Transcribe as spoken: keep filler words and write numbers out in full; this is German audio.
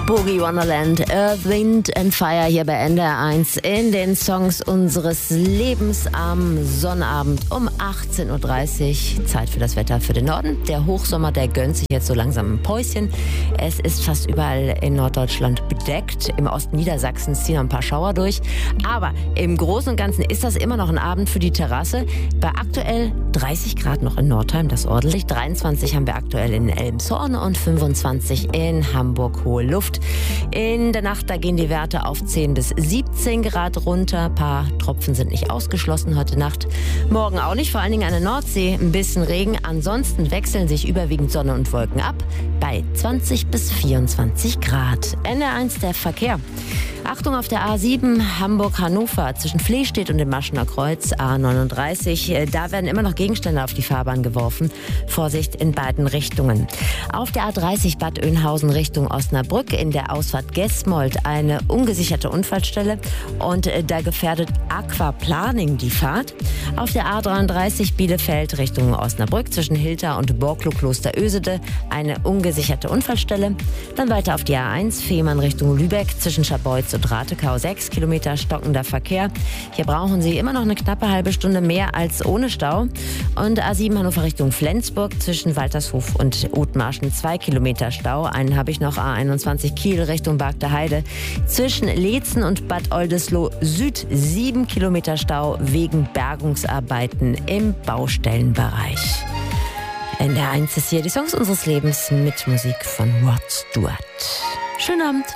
Boogie Wonderland, Earth, Wind and Fire hier bei N D R eins in den Songs unseres Lebens am Sonnabend um achtzehn Uhr dreißig. Zeit für das Wetter für den Norden. Der Hochsommer, der gönnt sich jetzt so langsam ein Päuschen. Es ist fast überall in Norddeutschland bedeckt. Im Osten Niedersachsens ziehen noch ein paar Schauer durch. Aber im Großen und Ganzen ist das immer noch ein Abend für die Terrasse. Bei aktuell dreißig Grad noch in Nordheim, das ist ordentlich. dreiundzwanzig haben wir aktuell in Elmshorn und fünfundzwanzig in Hamburg, hohe Luft. In der Nacht, da gehen die Werte auf zehn bis siebzehn Grad runter. Ein paar Tropfen sind nicht ausgeschlossen heute Nacht. Morgen auch nicht, vor allen Dingen an der Nordsee ein bisschen Regen. Ansonsten wechseln sich überwiegend Sonne und Wolken ab bei zwanzig bis vierundzwanzig Grad. N D R eins der Verkehr. Achtung auf der A sieben Hamburg-Hannover zwischen Flehstedt und dem Maschener Kreuz, A neununddreißig. Da werden immer noch Gegenstände auf die Fahrbahn geworfen. Vorsicht in beiden Richtungen. Auf der A dreißig Bad Oeynhausen Richtung Osnabrück in der Ausfahrt Gesmold eine ungesicherte Unfallstelle und da gefährdet Aquaplaning die Fahrt. Auf der A dreiunddreißig Bielefeld Richtung Osnabrück zwischen Hilter und Borklow-Kloster-Ösede eine ungesicherte Unfallstelle. Dann weiter auf die A eins Fehmarn Richtung Lübeck zwischen Scharbeutz und Ratekau sechs Kilometer stockender Verkehr. Hier brauchen Sie immer noch eine knappe halbe Stunde mehr als ohne Stau. Und A sieben Hannover Richtung Flensburg zwischen Waltershof und Othmarschen zwei Kilometer Stau. Einen habe ich noch, A einundzwanzig Kiel Richtung Bargter Heide zwischen Leetzen und Bad Oldesloe Süd sieben Kilometer Stau wegen Bergungsarbeiten im Baustellenbereich. N D R eins ist hier die Songs unseres Lebens mit Musik von Rod Stewart. Schönen Abend.